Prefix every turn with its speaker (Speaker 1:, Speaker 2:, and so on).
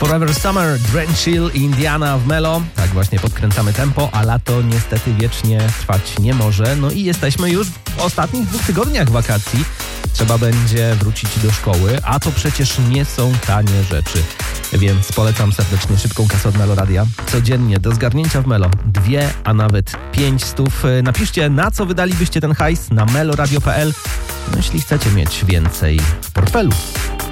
Speaker 1: Forever Summer, Drenchill i Indiana w Melo. Tak właśnie podkręcamy tempo, a lato niestety wiecznie trwać nie może. No i jesteśmy już w ostatnich 2 tygodniach wakacji. Trzeba będzie wrócić do szkoły, a to przecież nie są tanie rzeczy. Więc polecam serdecznie szybką kasę od Melo Radia. Codziennie do zgarnięcia w Melo 2, a nawet 5 stów. Napiszcie, na co wydalibyście ten hajs na meloradio.pl, no jeśli chcecie mieć więcej w portfelu.